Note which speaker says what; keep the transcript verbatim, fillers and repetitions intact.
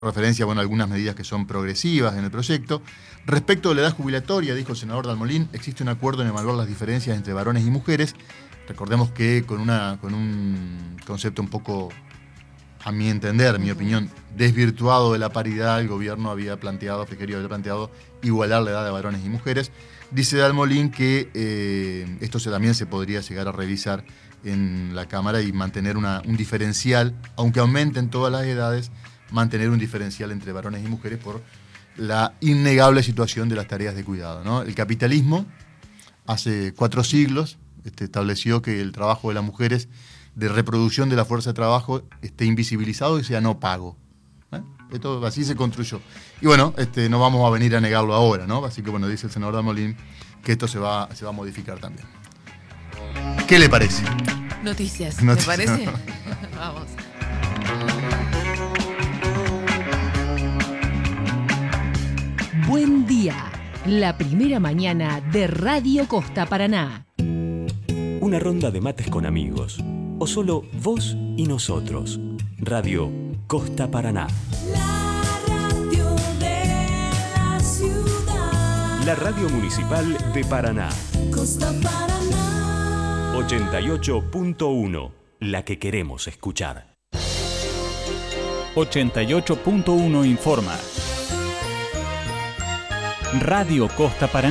Speaker 1: referencia bueno, a algunas medidas que son progresivas en el proyecto. Respecto de la edad jubilatoria, dijo el senador Dalmolín, existe un acuerdo en evaluar las diferencias entre varones y mujeres. Recordemos que con, una, con un concepto un poco, a mi entender, mi opinión, desvirtuado de la paridad, el gobierno había planteado, Frigerio había planteado igualar la edad de varones y mujeres. Dice Dalmolín que eh, esto se, también se podría llegar a revisar en la Cámara y mantener una, un diferencial, aunque aumenten todas las edades, mantener un diferencial entre varones y mujeres por la innegable situación de las tareas de cuidado, ¿no? El capitalismo, hace cuatro siglos, este, estableció que el trabajo de las mujeres de reproducción de la fuerza de trabajo esté invisibilizado y sea no pago. ¿eh? Esto, así se construyó. Y bueno, este, no vamos a venir a negarlo ahora, ¿no? Así que bueno, dice el senador Dalmolín que esto se va, se va a modificar también. ¿Qué le parece?
Speaker 2: Noticias,
Speaker 1: Noticias.
Speaker 2: ¿te parece? Vamos.
Speaker 3: Buen día, la primera mañana de Radio Costa Paraná.
Speaker 4: Una ronda de mates con amigos, o solo vos y nosotros. Radio Costa Paraná.
Speaker 5: La radio de la ciudad.
Speaker 4: La radio municipal de Paraná.
Speaker 5: Costa Paraná.
Speaker 4: ochenta y ocho punto uno, la que queremos escuchar.
Speaker 6: ochenta y ocho punto uno informa. Radio Costa Paraná.